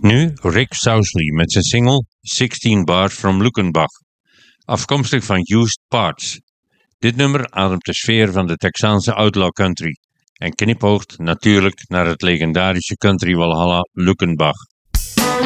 Nu Rick Sousley met zijn single 16 Bars from Luckenbach, afkomstig van Used Parts. Dit nummer ademt de sfeer van de Texaanse outlaw country en knipoogt natuurlijk naar het legendarische country Walhalla Luckenbach.